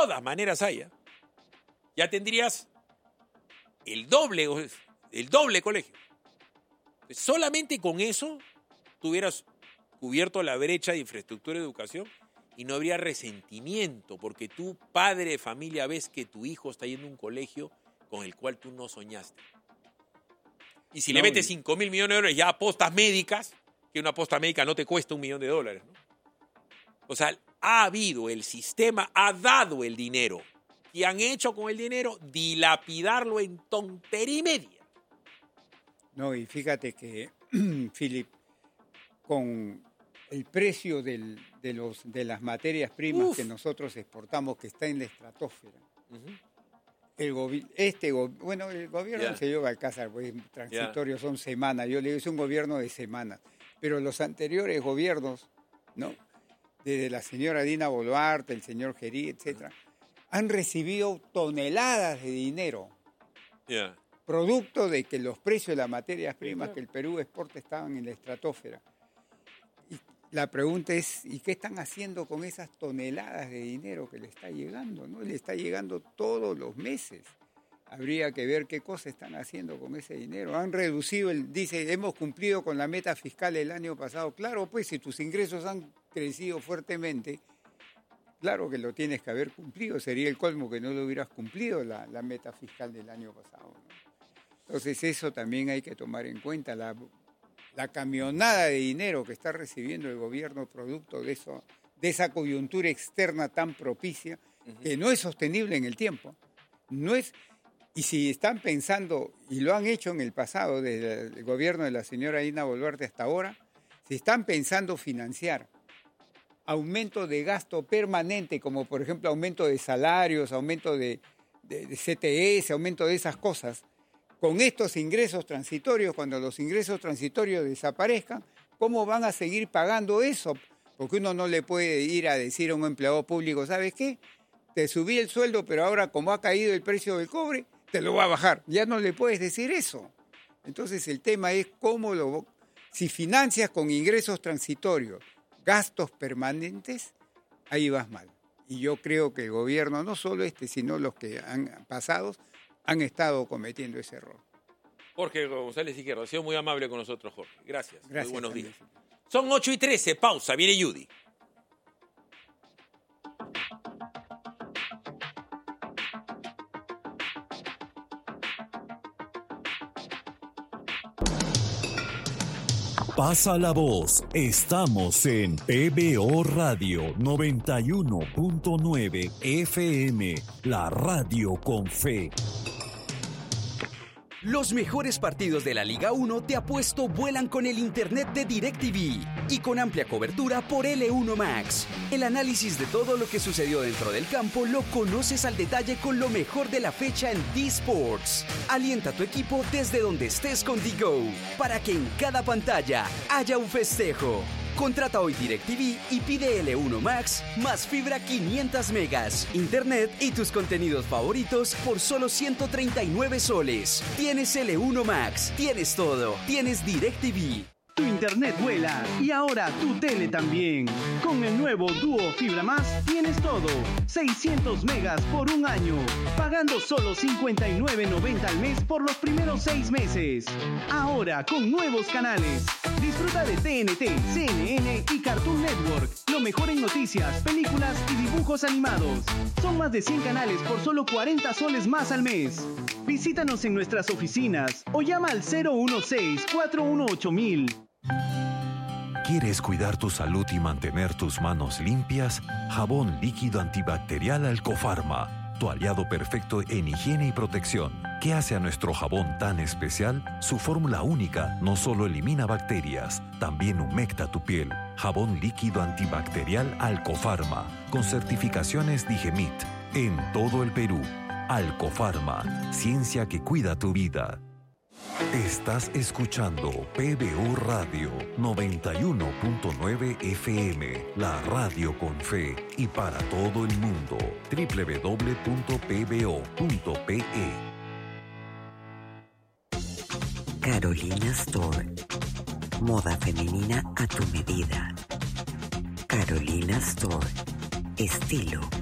todas maneras haya, ya tendrías el doble colegio. Solamente con eso tú hubieras cubierto la brecha de infraestructura de educación y no habría resentimiento, porque tú, padre de familia, ves que tu hijo está yendo a un colegio con el cual tú no soñaste. Y si le metes 5.000 millones de dólares ya a postas médicas, que una posta médica no te cuesta $1 millón, ¿no? O sea, el sistema ha dado el dinero. ¿Qué han hecho con el dinero? Dilapidarlo en tontería y media. No, y fíjate que, Philip, con el precio de las materias primas que nosotros exportamos, que está en la estratosfera, el gobierno se lleva al Alcázar, pues transitorios son semanas, yo le digo, es un gobierno de semanas, pero los anteriores gobiernos, ¿no? Desde la señora Dina Boluarte, el señor Gerí, etcétera, han recibido toneladas de dinero, producto de que los precios de las materias primas que el Perú exporta estaban en la estratosfera. Y la pregunta es, ¿y qué están haciendo con esas toneladas de dinero que le está llegando, ¿no? Le está llegando todos los meses. Habría que ver qué cosas están haciendo con ese dinero. Han reducido, dice, hemos cumplido con la meta fiscal del año pasado. Claro, pues, si tus ingresos han crecido fuertemente, claro que lo tienes que haber cumplido. Sería el colmo que no lo hubieras cumplido la meta fiscal del año pasado, ¿no? Entonces eso también hay que tomar en cuenta, la camionada de dinero que está recibiendo el gobierno producto de esa coyuntura externa tan propicia, que no es sostenible en el tiempo. Y si están pensando, y lo han hecho en el pasado, desde el gobierno de la señora Dina Boluarte hasta ahora, si están pensando financiar aumento de gasto permanente, como por ejemplo aumento de salarios, aumento de CTS, aumento de esas cosas, con estos ingresos transitorios, cuando los ingresos transitorios desaparezcan, ¿cómo van a seguir pagando eso? Porque uno no le puede ir a decir a un empleado público, ¿sabes qué? Te subí el sueldo, pero ahora como ha caído el precio del cobre, te lo va a bajar. Ya no le puedes decir eso. Entonces el tema es si financias con ingresos transitorios, gastos permanentes, ahí vas mal. Y yo creo que el gobierno, no solo sino los que han pasado, han estado cometiendo ese error. Jorge González Izquierdo, ha sido muy amable con nosotros, Jorge. Gracias. Muy buenos días. También. Son 8:13, pausa, viene Judy. Pasa la voz, estamos en PBO Radio 91.9 FM, la radio con fe. Los mejores partidos de la Liga 1 de Apuesto vuelan con el internet de DirecTV y con amplia cobertura por L1 Max. El análisis de todo lo que sucedió dentro del campo lo conoces al detalle con lo mejor de la fecha en D-Sports. Alienta a tu equipo desde donde estés con DGO para que en cada pantalla haya un festejo. Contrata hoy DirecTV y pide L1 Max más fibra 500 megas, internet y tus contenidos favoritos por solo 139 soles. Tienes L1 Max, tienes todo, tienes DirecTV. Tu internet vuela y ahora tu tele también. Con el nuevo Duo Fibra Más tienes todo. 600 megas por un año, pagando solo $59.90 al mes por los primeros 6 meses. Ahora con nuevos canales. Disfruta de TNT, CNN y Cartoon Network. Lo mejor en noticias, películas y dibujos animados. Son más de 100 canales por solo 40 soles más al mes. Visítanos en nuestras oficinas o llama al 016-418-1000. ¿Quieres cuidar tu salud y mantener tus manos limpias? Jabón líquido antibacterial Alcofarma, tu aliado perfecto en higiene y protección. ¿Qué hace a nuestro jabón tan especial? Su fórmula única no solo elimina bacterias, también humecta tu piel. Jabón líquido antibacterial Alcofarma, con certificaciones Digemit, en todo el Perú. Alcofarma, ciencia que cuida tu vida. Estás escuchando PBO Radio 91.9 FM, la radio con fe y para todo el mundo. www.pbo.pe. Carolina Store. Moda femenina a tu medida. Carolina Store. Estilo